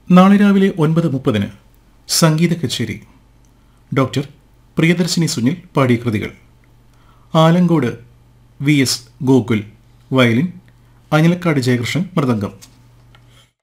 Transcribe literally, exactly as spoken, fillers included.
നാളെ രാവിലെ ഒൻപത് മുപ്പതിന് സംഗീത കച്ചേരി. ഡോക്ടർ പ്രിയദർശിനി സുനിൽ പാടിയ കൃതികൾ. Alankode V S Gokul violin, Anilakkad Jayakrishnan mridangam.